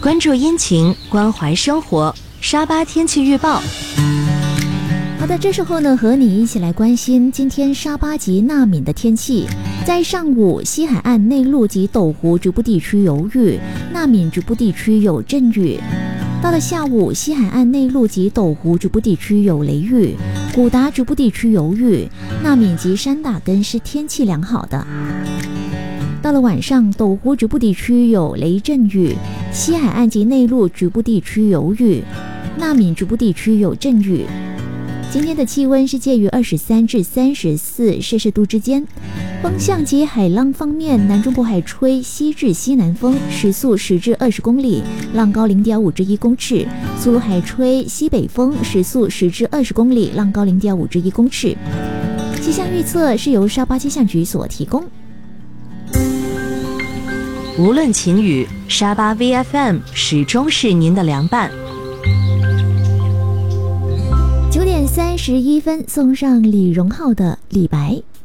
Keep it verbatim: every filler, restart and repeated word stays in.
关注阴晴，关怀生活。沙巴天气预报。 好的，这时候呢，和你一起来关心今天沙巴及纳敏的天气。在上午，西海岸内陆及斗湖局部地区有雨，纳敏局部地区有阵雨。到了下午，西海岸内陆及斗湖局部地区有雷雨，古达局部地区有雨，纳敏及山打根是天气良好的。到了晚上，斗湖局部地区有雷阵雨，西海岸及内陆局部地区有雨，纳敏局部地区有阵雨。今天的气温是介于二十三至三十四摄氏度之间。风向及海浪方面，南中国海吹西至西南风，时速十至二十公里，浪高零点五至一公尺；苏鲁海吹西北风，时速十至二十公里，浪高零点五至一公尺。气象预测是由沙巴气象局所提供。 无论晴雨，沙巴 V F M 始终是您的良伴。 九点三十一分，送上李荣浩的《李白》。